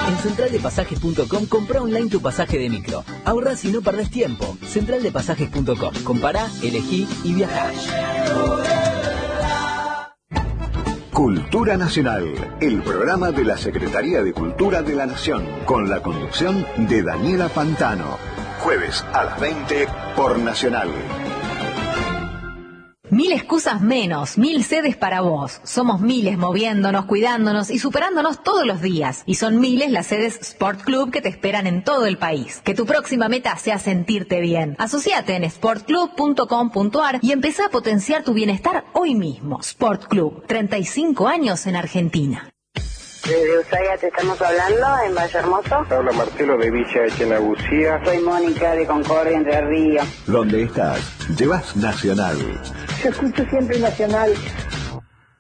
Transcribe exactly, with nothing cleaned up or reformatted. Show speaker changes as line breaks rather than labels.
En central de pasajes punto com compra online tu pasaje de micro. Ahorrás y no perdés tiempo. central de pasajes punto com. Compará, elegí y viajá.
Cultura Nacional, el programa de la Secretaría de Cultura de la Nación, con la conducción de Daniela Pantano. Jueves a las veinte por Nacional.
Mil excusas menos, mil sedes para vos. Somos miles moviéndonos, cuidándonos y superándonos todos los días. Y son miles las sedes Sport Club que te esperan en todo el país. Que tu próxima meta sea sentirte bien. Asociate en sport club punto com punto a r y empezá a potenciar tu bienestar hoy mismo. Sport Club, treinta y cinco años en Argentina.
Desde Ushuaia te estamos hablando, en Valle Hermoso.
Habla Marcelo de Villa Echenagucía.
Soy Mónica de Concordia, Entre Ríos.
¿Dónde estás? Llevas Nacional.
Yo escucho siempre Nacional.